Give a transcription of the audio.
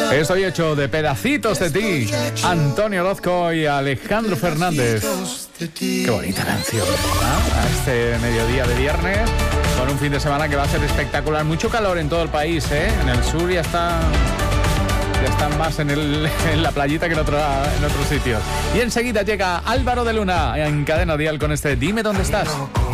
Estoy hecho de pedacitos de ti. Antonio Orozco y Alejandro Fernández. Qué bonita canción, ¿verdad? A este mediodía de viernes, con un fin de semana que va a ser espectacular. Mucho calor en todo el país, ¿eh? En el sur ya están más en la playita que en otros sitios. Y enseguida llega Álvaro de Luna en Cadena Dial con este Dime dónde estás.